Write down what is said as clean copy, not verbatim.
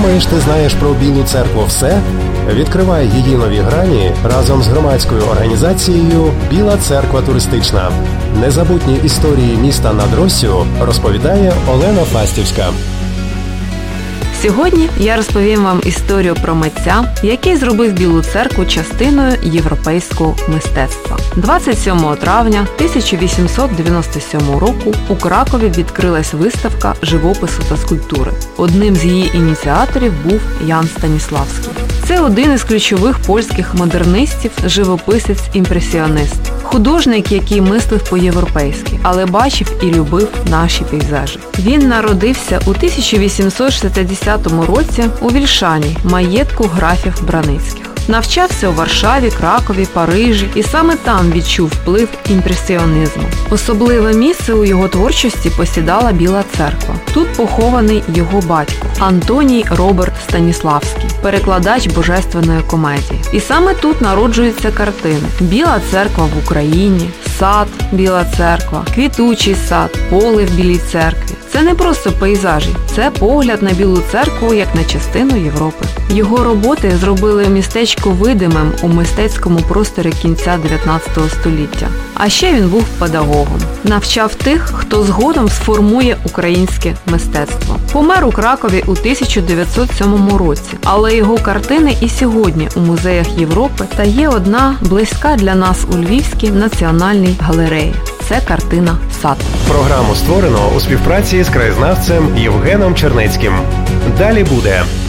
Думаєш, ти знаєш про Білу церкву все? Відкривай її нові грані разом з громадською організацією «Біла церква туристична». Незабутні історії міста над Россю розповідає Олена Фастівська. Сьогодні я розповім вам історію про митця, який зробив Білу церкву частиною європейського мистецтва. 27 травня 1897 року у Кракові відкрилась виставка живопису та скульптури. Одним з її ініціаторів був Ян Станіславський. Це один із ключових польських модернистів, живописець-імпресіонист. Художник, який мислив по-європейськи, але бачив і любив наші пейзажі. Він народився у 1860 році у Вільшані, маєтку графів Браницьких. Навчався у Варшаві, Кракові, Парижі і саме там відчув вплив імпресіонізму. Особливе місце у його творчості посідала Біла церква. Тут похований його батько Антоній Роберт Станіславський, перекладач Божественної комедії. І саме тут народжуються картини «Біла церква в Україні», «Сад», «Біла церква», «Квітучий сад», «Поле в Білій церкві». Це не просто пейзажі, це погляд на Білу церкву як на частину Європи. Його роботи зробили містечко видимим у мистецькому просторі кінця 19 століття. А ще він був педагогом. Навчав тих, хто згодом сформує українське мистецтво. Помер у Кракові у 1907 році, але його картини і сьогодні у музеях Європи та є одна близька для нас у Львівській національній галереї. Це картина «Сад». Програму створено у співпраці з краєзнавцем Євгеном Чернецьким. Далі буде.